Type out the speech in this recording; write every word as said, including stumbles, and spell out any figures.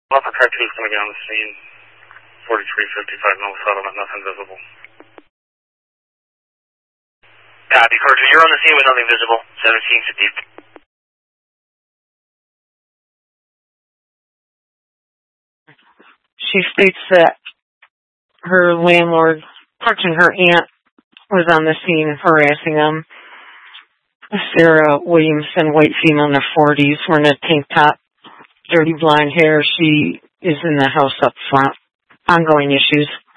Alpha Car two is going to be on the scene. forty-three fifty-five, no settlement, nothing visible. Copy, Car two, you're on the scene with nothing visible. seventeen fifty. She states that her landlord, pardon her aunt, was on the scene harassing them. Sarah Williamson, white female in her forties, wearing a tank top, dirty blonde hair. She is in the house up front. Ongoing issues.